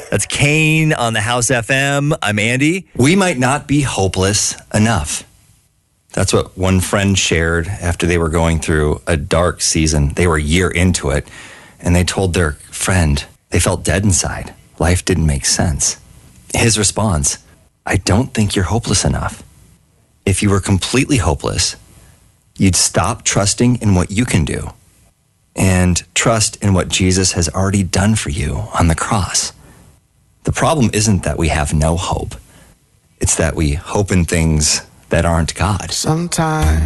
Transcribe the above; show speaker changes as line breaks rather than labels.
That's Kane on the House FM. I'm Andy.
We might not be hopeless enough. That's what one friend shared after they were going through a dark season. They were a year into it, and they told their friend they felt dead inside. Life didn't make sense. His response, I don't think you're hopeless enough. If you were completely hopeless, you'd stop trusting in what you can do and trust in what Jesus has already done for you on the cross. The problem isn't that we have no hope. It's that we hope in things that aren't God.
Sometimes